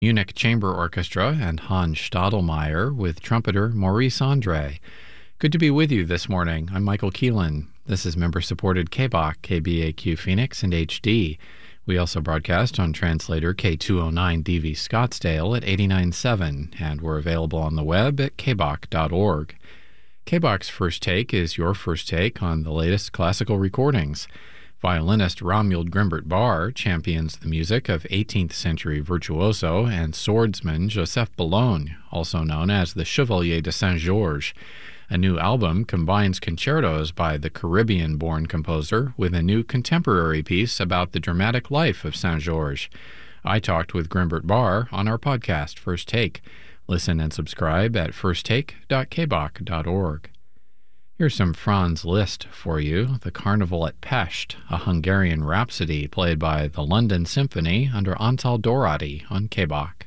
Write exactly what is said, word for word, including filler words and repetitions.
Munich Chamber Orchestra and Hans Stadelmeier with trumpeter Maurice Andre. Good to be with you this morning. I'm Michael Keelan. This is member-supported K B A K, K B A Q Phoenix, and H D. We also broadcast on translator K two oh nine D V Scottsdale at eighty-nine point seven, and we're available on the web at k b a k dot org. K B A K's First Take is your first take on the latest classical recordings. Violinist Romuald Grimbert Barr champions the music of eighteenth century virtuoso and swordsman Joseph Boulogne, also known as the Chevalier de Saint-Georges. A new album combines concertos by the Caribbean-born composer with a new contemporary piece about the dramatic life of Saint-Georges. I talked with Grimbert Barr on our podcast, First Take. Listen and subscribe at first take dot k b a k dot org. Here's some Franz Liszt for you, The Carnival at Pest, a Hungarian rhapsody played by the London Symphony under Antal Dorati on K B A K.